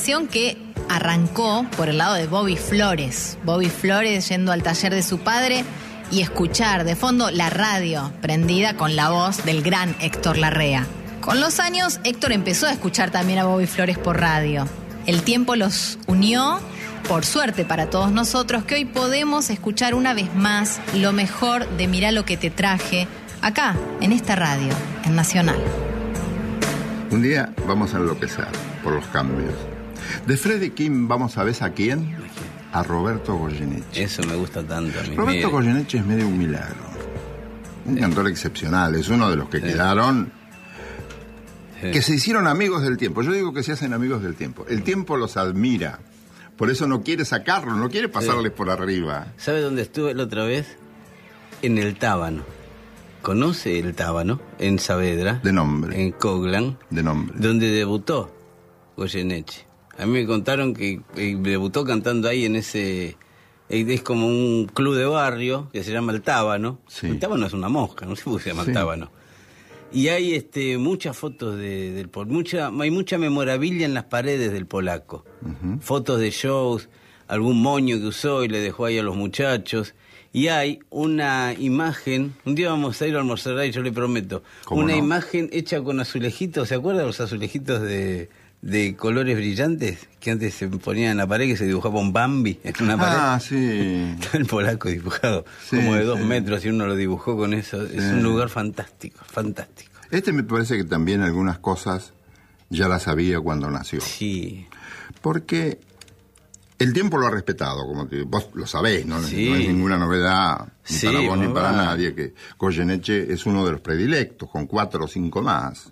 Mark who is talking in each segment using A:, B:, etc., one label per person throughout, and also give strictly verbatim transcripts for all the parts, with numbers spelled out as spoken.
A: canción que arrancó por el lado de Bobby Flores. Bobby Flores yendo al taller de su padre y escuchar de fondo la radio prendida con la voz del gran Héctor Larrea. Con los años, Héctor empezó a escuchar también a Bobby Flores por radio. El tiempo los unió, por suerte para todos nosotros, que hoy podemos escuchar una vez más lo mejor de Mirá lo que te traje, acá, en esta radio, en Nacional.
B: Un día vamos a enloquecer por los cambios. De Freddie King vamos a ver a quién, a Roberto Goyeneche.
C: Eso me gusta tanto a mí.
B: Roberto medio. Goyeneche es medio un milagro. Un sí. cantor excepcional, es uno de los que sí. quedaron... Sí. Que se hicieron amigos del tiempo. Yo digo que se hacen amigos del tiempo. El tiempo los admira. Por eso no quiere sacarlos, no quiere pasarles sí. por arriba.
C: ¿Sabe dónde estuve la otra vez? En el Tábano. ¿Conoce el Tábano? En Saavedra.
B: De nombre.
C: En Coglan.
B: De nombre.
C: Donde debutó Goyeneche. A mí me contaron que debutó cantando ahí en ese... Es como un club de barrio que se llama el Tábano. Sí. El Tábano es una mosca, no sé por qué se llama sí. el Tábano. Y hay este muchas fotos de, del mucha hay mucha memorabilia en las paredes del polaco. Uh-huh. Fotos de shows, algún moño que usó y le dejó ahí a los muchachos. Y hay una imagen, un día vamos a ir a almorzar ahí, yo le prometo, una no? imagen hecha con azulejitos, ¿se acuerdan los azulejitos de, de colores brillantes? Que antes se ponían en la pared, que se dibujaba un Bambi en una pared.
B: Ah, sí.
C: Está el polaco dibujado, sí, como de dos sí. metros, y uno lo dibujó con eso. Sí. Es un lugar fantástico, fantástico.
B: Este me parece que también algunas cosas ya las sabía cuando nació.
C: Sí.
B: Porque el tiempo lo ha respetado, como que vos lo sabés, ¿no?
C: Sí.
B: No es ninguna novedad, ni
C: sí,
B: para vos ni para
C: va.
B: nadie, que Goyeneche es uno de los predilectos, con cuatro o cinco más.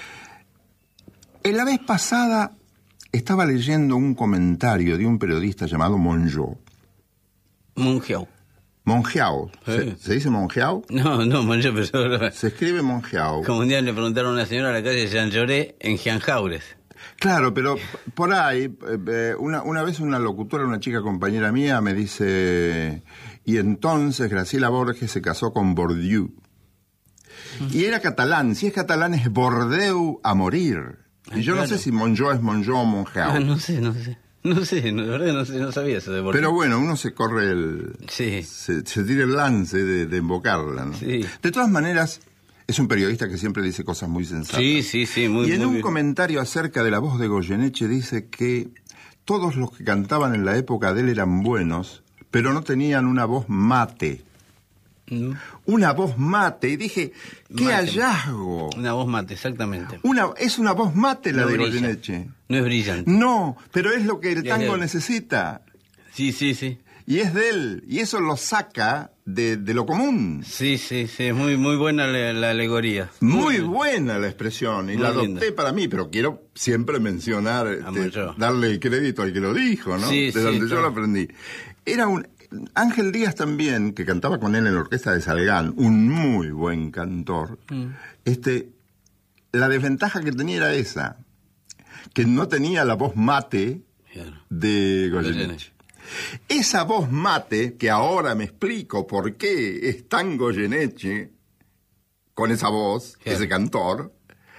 B: En la vez pasada estaba leyendo un comentario de un periodista llamado Mongeau.
C: Mongeau.
B: Mongeau.
C: Sí.
B: ¿Se, ¿Se dice Mongeau?
C: No, no, Mongeau, pero...
B: Se escribe Mongeau.
C: Como un día le preguntaron a una señora a la calle Jean Lloré en Gianjaures.
B: Claro, pero por ahí, eh, una, una vez una locutora, una chica compañera mía, me dice... Y entonces Graciela Borges se casó con Bourdieu. Y era catalán. Si es catalán es Bordeaux a morir. Y yo claro. no sé si Mongeau es Mongeau o Mongeau.
C: Ah, no sé, no sé. No sé, no, la verdad no, sé, no sabía eso de Bordeaux.
B: Pero bueno, uno se corre el...
C: Sí.
B: Se, se tira el lance de, de invocarla, ¿no?
C: Sí.
B: De todas maneras, es un periodista que siempre dice cosas muy sensatas.
C: Sí, sí, sí, muy
B: Y en
C: muy
B: un
C: bien.
B: comentario acerca de la voz de Goyeneche dice que todos los que cantaban en la época de él eran buenos, pero no tenían una voz mate. Mm. Una voz mate. Y dije, ¡qué mate. hallazgo!
C: Una voz mate, exactamente.
B: Una, es una voz mate la
C: no
B: de
C: brilla.
B: Goyeneche.
C: No es brillante.
B: No, pero es lo que el tango necesita.
C: Sí, sí, sí.
B: Y es de él. Y eso lo saca de, de lo común.
C: Sí, sí, sí. Es muy, muy buena la, la alegoría.
B: Muy, muy buena la expresión. Y muy la adopté linda. Para mí, pero quiero siempre mencionar, este, darle el crédito al que lo dijo, ¿no?
C: Sí,
B: de
C: sí,
B: donde yo
C: claro.
B: lo aprendí. Era un... Ángel Díaz también, que cantaba con él en la orquesta de Salgán, un muy buen cantor. Mm. Este, la desventaja que tenía era esa, que no tenía la voz mate de Goyeneche. Esa voz mate, que ahora me explico por qué es tan Goyeneche, con esa voz, claro. ese cantor,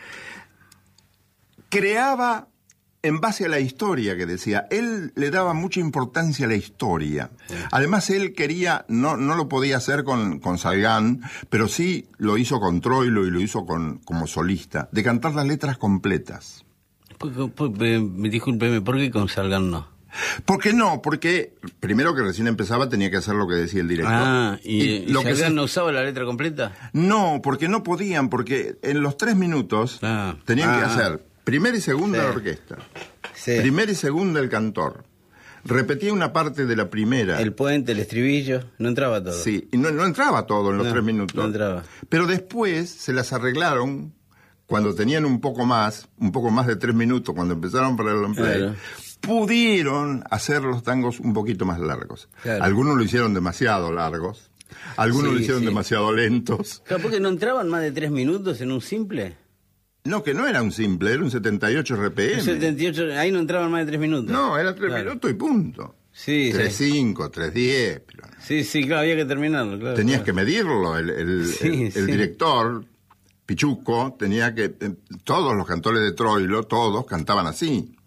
B: creaba en base a la historia que decía. Él le daba mucha importancia a la historia. Sí. Además, él quería, no, no lo podía hacer con, con Salgán, pero sí lo hizo con Troilo y lo hizo con, como solista, de cantar las letras completas.
C: Discúlpeme, ¿por qué con Salgán no?
B: ¿Por qué no? Porque primero que recién empezaba tenía que hacer lo que decía el director.
C: Ah, ¿y, y,
B: y lo
C: Salgán
B: que se...
C: no usaba la letra completa?
B: No, porque no podían, porque en los tres minutos ah. tenían ah. que hacer primera y segunda sí. la orquesta, sí. primera y segunda el cantor. Repetía una parte de la primera.
C: El puente, el estribillo, no entraba todo.
B: Sí, y no, no entraba todo en los no, tres minutos.
C: No entraba.
B: Pero después se las arreglaron cuando tenían un poco más, un poco más de tres minutos, cuando empezaron para el long play. Claro. Pudieron hacer los tangos un poquito más largos. Claro. Algunos lo hicieron demasiado largos, algunos sí, lo hicieron sí. demasiado lentos.
C: Claro, porque no entraban más de tres minutos en un simple.
B: No, que no era un simple, era un setenta y ocho R P M.
C: setenta y ocho, ahí no entraban más de tres minutos.
B: No, era tres claro. minutos y punto.
C: Sí,
B: tres cinco, tres diez. Pero...
C: Sí, sí, claro, había que terminarlo. Claro,
B: Tenías
C: claro.
B: que medirlo, el, el,
C: sí,
B: el, el
C: sí.
B: director, Pichuco, tenía que... Todos los cantores de Troilo, todos cantaban así.